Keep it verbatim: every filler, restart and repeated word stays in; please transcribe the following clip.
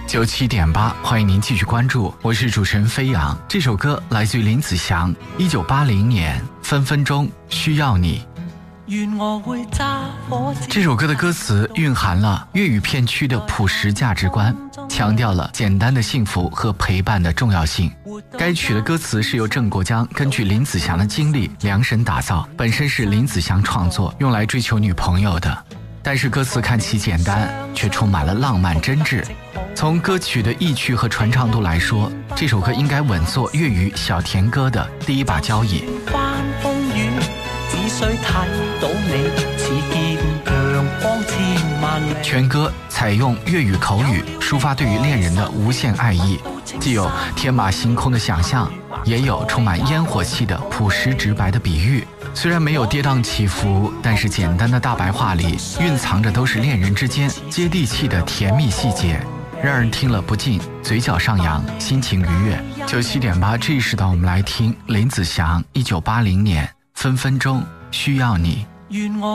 九七点八，欢迎您继续关注，我是主持人飞扬。这首歌来自于林子祥，一九八零年，分分钟需要你。这首歌的歌词蕴含了粤语片区的朴实价值观，强调了简单的幸福和陪伴的重要性。该曲的歌词是由郑国江根据林子祥的经历量身打造，本身是林子祥创作，用来追求女朋友的。但是歌词看起简单，却充满了浪漫真挚。从歌曲的意趣和传唱度来说，这首歌应该稳坐粤语小甜歌的第一把交椅。全歌采用粤语口语，抒发对于恋人的无限爱意，既有天马行空的想象，也有充满烟火气的朴实直白的比喻。虽然没有跌宕起伏，但是简单的大白话里蕴藏着都是恋人之间接地气的甜蜜细节，让人听了不禁嘴角上扬，心情愉悦。九七点八，这一时段我们来听林子祥一九八零年分分钟需要你。